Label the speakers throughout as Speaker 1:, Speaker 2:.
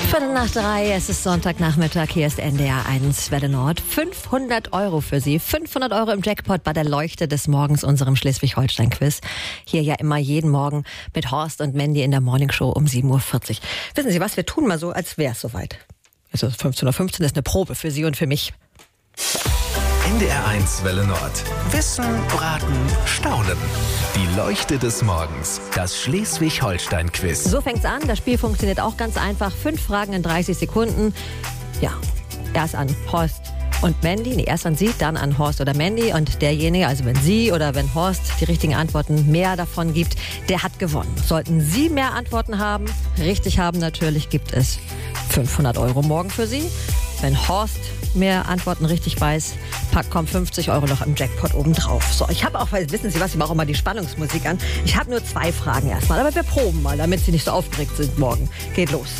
Speaker 1: 2:45, es ist Sonntagnachmittag, hier ist NDR 1 Welle Nord. 500 € für Sie, 500 € im Jackpot bei der Leuchte des Morgens, unserem Schleswig-Holstein-Quiz. Hier ja immer jeden Morgen mit Horst und Mandy in der Morningshow um 7:40 Uhr. Wissen Sie was, wir tun mal so, als wäre es soweit. Es ist 15:15 Uhr, ist eine Probe für Sie und für mich.
Speaker 2: NDR 1 Welle Nord. Wissen, Braten, Staunen. Die Leuchte des Morgens. Das Schleswig-Holstein-Quiz.
Speaker 1: So fängt's an. Das Spiel funktioniert auch ganz einfach. 5 Fragen in 30 Sekunden. Ja, erst an Horst und Mandy. Nee, erst an Sie, dann an Horst oder Mandy. Und derjenige, also wenn Sie oder wenn Horst die richtigen Antworten mehr davon gibt, der hat gewonnen. Sollten Sie mehr Antworten haben, richtig haben natürlich, gibt es 500 € morgen für Sie. Wenn Horst mehr Antworten richtig weiß, kommen 50 € noch im Jackpot obendrauf. So, ich habe auch, wissen Sie was, ich mache auch mal die Spannungsmusik an. Ich habe nur 2 Fragen erstmal, aber wir proben mal, damit Sie nicht so aufgeregt sind morgen. Geht los.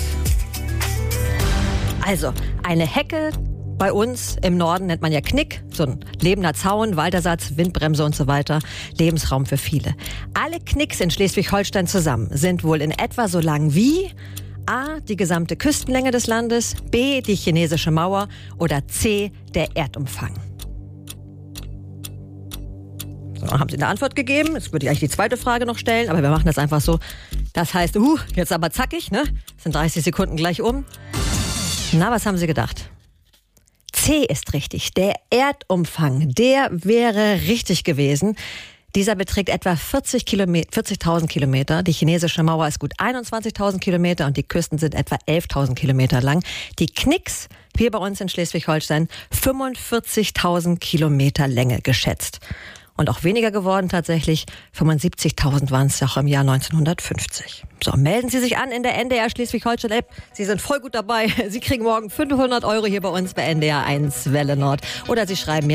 Speaker 1: Also, eine Hecke bei uns im Norden nennt man ja Knick, so ein lebender Zaun, Waldersatz, Windbremse und so weiter. Lebensraum für viele. Alle Knicks in Schleswig-Holstein zusammen sind wohl in etwa so lang wie A, die gesamte Küstenlänge des Landes, B, die chinesische Mauer oder C, der Erdumfang. So, haben Sie eine Antwort gegeben? Jetzt würde ich eigentlich die zweite Frage noch stellen, aber wir machen das einfach so. Das heißt, jetzt aber zackig, ne? Das sind 30 Sekunden gleich um. Na, was haben Sie gedacht? C ist richtig. Der Erdumfang, der wäre richtig gewesen. Dieser beträgt etwa 40.000 Kilometer. Die chinesische Mauer ist gut 21.000 Kilometer und die Küsten sind etwa 11.000 Kilometer lang. Die Knicks, hier bei uns in Schleswig-Holstein, 45.000 Kilometer Länge geschätzt. Und auch weniger geworden tatsächlich. 75.000 waren es auch im Jahr 1950. So, melden Sie sich an in der NDR Schleswig-Holstein-App. Sie sind voll gut dabei. Sie kriegen morgen 500 € hier bei uns bei NDR 1 Welle Nord. Oder Sie schreiben mir